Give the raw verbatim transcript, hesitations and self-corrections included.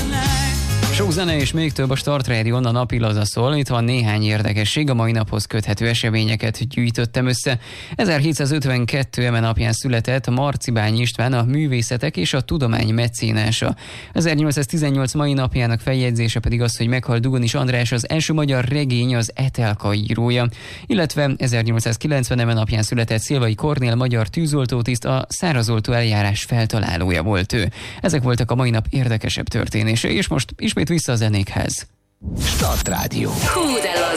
Sok zene és még több a Start Rádión, a napi laza szól. Itt van néhány érdekesség, a mai naphoz köthető eseményeket gyűjtöttem össze. ezerhétszázötvenkettő eme napján született Marcibány István, a művészetek és a tudomány mecénása. ezernyolcszáztizennyolc mai napjának feljegyzése pedig az, hogy meghalt Dugonis András, az első magyar regény, az Etelka írója. Illetve ezernyolcszázkilencven eme napján született Szilvai Kornél, magyar tűzoltótiszt, a szárazoltó eljárás feltalálója volt ő. Ezek voltak a mai nap érdekesebb történései, és most ismét vissza a zenékhez. Start Rádió. Hú, de laza.